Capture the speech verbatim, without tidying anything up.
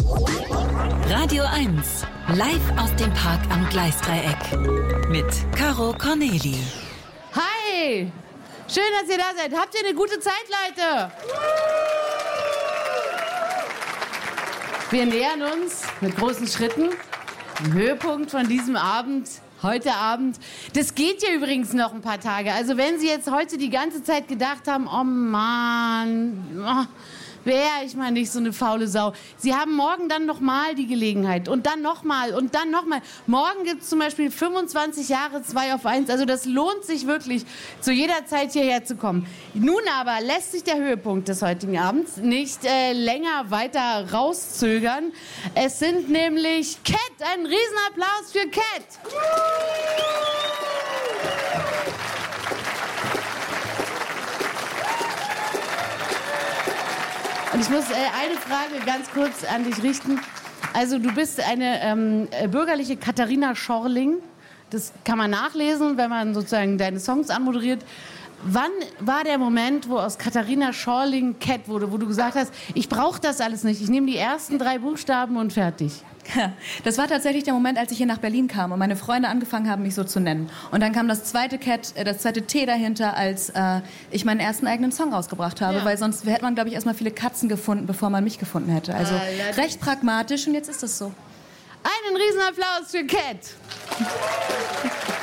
Radio eins, live aus dem Park am Gleisdreieck mit Caro Corneli. Hi, schön, dass ihr da seid. Habt ihr eine gute Zeit, Leute? Wir nähern uns mit großen Schritten am Höhepunkt von diesem Abend. Heute Abend. Das geht ja übrigens noch ein paar Tage. Also wenn Sie jetzt heute die ganze Zeit gedacht haben, oh Mann, oh, wäre ich mal nicht so eine faule Sau. Sie haben morgen dann nochmal die Gelegenheit und dann nochmal und dann nochmal. Morgen gibt es zum Beispiel fünfundzwanzig Jahre zwei auf eins. Also das lohnt sich wirklich, zu jeder Zeit hierher zu kommen. Nun aber lässt sich der Höhepunkt des heutigen Abends nicht äh, länger weiter rauszögern. Es sind nämlich Cat. Einen Riesenapplaus für Cat. Und ich muss äh, eine Frage ganz kurz an dich richten. Also du bist eine ähm, bürgerliche Katharina Schorling. Das kann man nachlesen, wenn man sozusagen deine Songs anmoderiert. Wann war der Moment, wo aus Katharina Schorling Cat wurde, wo du gesagt hast, ich brauche das alles nicht, ich nehme die ersten drei Buchstaben und fertig? Das war tatsächlich der Moment, als ich hier nach Berlin kam und meine Freunde angefangen haben, mich so zu nennen. Und dann kam das zweite Cat, äh, das zweite T dahinter, als äh, ich meinen ersten eigenen Song rausgebracht habe, ja. Weil sonst hätte man, glaube ich, erstmal viele Katzen gefunden, bevor man mich gefunden hätte. Also ah, ja, recht pragmatisch und jetzt ist das so. Einen Riesenapplaus für Cat.